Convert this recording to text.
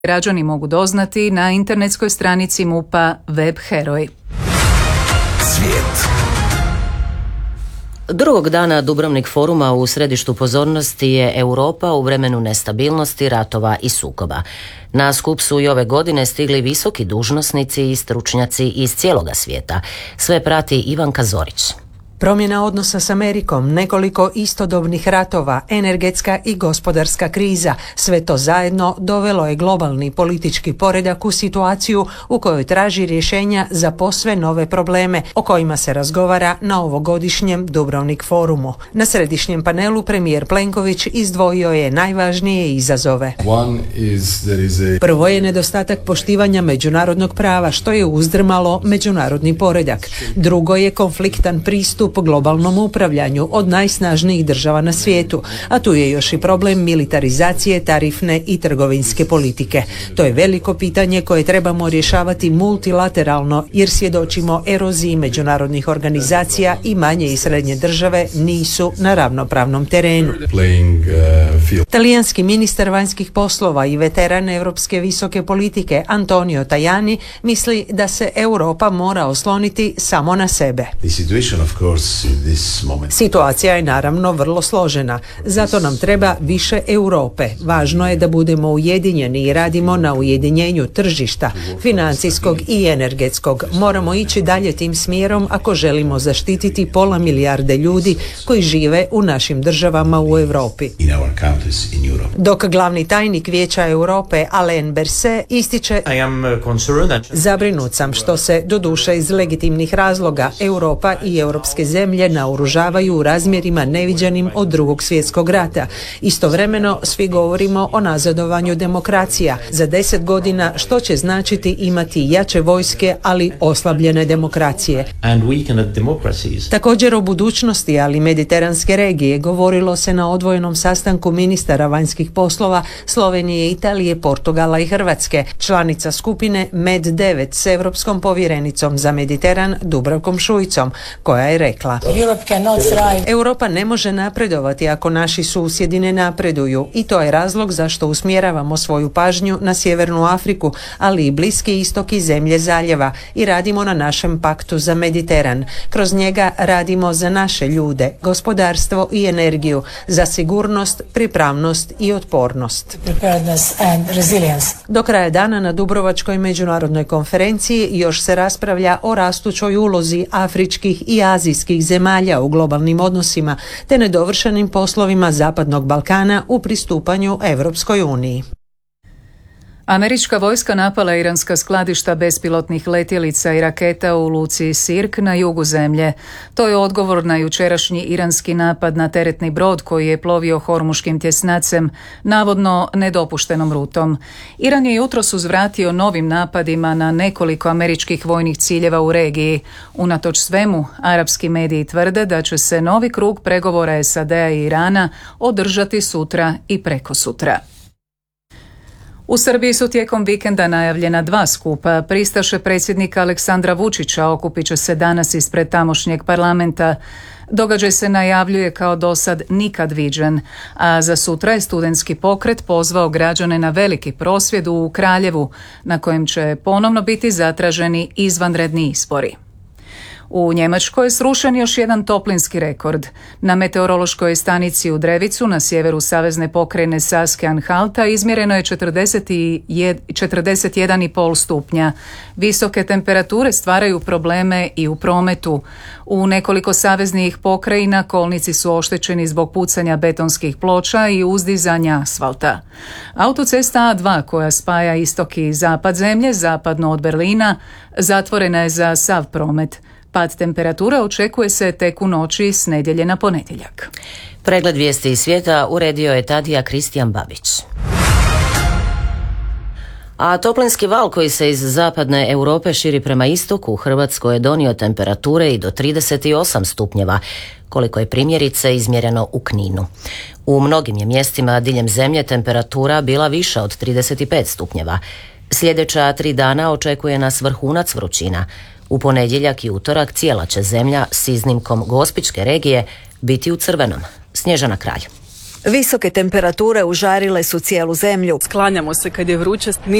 građani mogu doznati na internetskoj stranici MUP-a Web Heroj. Svijet. Drugog dana Dubrovnik foruma u središtu pozornosti je Europa u vremenu nestabilnosti, ratova i sukoba. Na skup su i ove godine stigli visoki dužnosnici i stručnjaci iz cijeloga svijeta. Sve prati Ivanka Zorić. Promjena odnosa s Amerikom, nekoliko istodobnih ratova, energetska i gospodarska kriza, sve to zajedno dovelo je globalni politički poredak u situaciju u kojoj traži rješenja za posve nove probleme o kojima se razgovara na ovogodišnjem Dubrovnik forumu. Na središnjem panelu premijer Plenković izdvojio je najvažnije izazove. Prvo je nedostatak poštivanja međunarodnog prava, što je uzdrmalo međunarodni poredak. Drugo je konfliktan pristup globalnom upravljanju od najsnažnijih država na svijetu, a tu je još i problem militarizacije tarifne i trgovinske politike. To je veliko pitanje koje trebamo rješavati multilateralno jer svjedočimo eroziji međunarodnih organizacija i manje i srednje države nisu na ravnopravnom terenu. Talijanski ministar vanjskih poslova i veteran europske visoke politike Antonio Tajani misli da se Europa mora osloniti samo na sebe. Situacija je naravno vrlo složena, zato nam treba više Europe. Važno je da budemo ujedinjeni i radimo na ujedinjenju tržišta, financijskog i energetskog. Moramo ići dalje tim smjerom ako želimo zaštititi 500 milijarde ljudi koji žive u našim državama u Europi. Dok glavni tajnik Vijeća Europe Alain Berset ističe: zabrinut sam što se, doduše iz legitimnih razloga, Europa i europske zemlje naoružavaju u razmjerima neviđenim od Drugog svjetskog rata. Istovremeno svi govorimo o nazadovanju demokracija. Za 10 godina što će značiti imati jače vojske, ali oslabljene demokracije. Također o budućnosti, ali mediteranske regije govorilo se na odvojenom sastanku ministara vanjskih poslova Slovenije, Italije, Portugala i Hrvatske, članica skupine Med9 s europskom povjerenicom za Mediteran Dubravkom Šuicom, koja je rekla: Europa ne može napredovati ako naši susjedi ne napreduju i to je razlog zašto usmjeravamo svoju pažnju na Sjevernu Afriku, ali i Bliski istok i zemlje zaljeva i radimo na našem paktu za Mediteran. Kroz njega radimo za naše ljude, gospodarstvo i energiju, za sigurnost, pripravnost i otpornost. Do kraja dana na Dubrovačkoj međunarodnoj konferenciji još se raspravlja o rastućoj ulozi afričkih i azijskih zemalja u globalnim odnosima te nedovršenim poslovima Zapadnog Balkana u pristupanju Europskoj uniji. Američka vojska napala iranska skladišta bespilotnih letjelica i raketa u luci Sirk na jugu zemlje. To je odgovor na jučerašnji iranski napad na teretni brod koji je plovio Hormuškim tjesnacem, navodno nedopuštenom rutom. Iran je jutros uzvratio novim napadima na nekoliko američkih vojnih ciljeva u regiji. Unatoč svemu, arapski mediji tvrde da će se novi krug pregovora SAD-a i Irana održati sutra i prekosutra. U Srbiji su tijekom vikenda najavljena 2 skupa. Pristaše predsjednika Aleksandra Vučića okupit će se danas ispred tamošnjeg parlamenta. Događaj se najavljuje kao dosad nikad viđen, a za sutra je studentski pokret pozvao građane na veliki prosvjed u Kraljevu, na kojem će ponovno biti zatraženi izvanredni izbori. U Njemačkoj je srušen još jedan toplinski rekord. Na meteorološkoj stanici u Drevicu na sjeveru savezne pokrajine Saske-Anhalta izmjereno je 41,5 stupnja. Visoke temperature stvaraju probleme i u prometu. U nekoliko saveznih pokrajina kolnici su oštećeni zbog pucanja betonskih ploča i uzdizanja asfalta. Autocesta A2 koja spaja istok i zapad zemlje, zapadno od Berlina, zatvorena je za sav promet. Pad temperatura očekuje se tek u noći s nedjelje na ponedjeljak. Pregled vijesti iz svijeta uredio je Tadija Kristijan Babić. A toplinski val koji se iz zapadne Europe širi prema istoku u Hrvatskoj je donio temperature i do 38 stupnjeva, koliko je primjerice izmjereno u Kninu. U mnogim je mjestima diljem zemlje temperatura bila viša od 35 stupnjeva. Sljedeća 3 dana očekuje nas vrhunac vrućina. U ponedjeljak i utorak cijela će zemlja s iznimkom Gospićke regije biti u crvenom. Snježana Kralj. Visoke temperature užarile su cijelu zemlju. Sklanjamo se kad je vruće.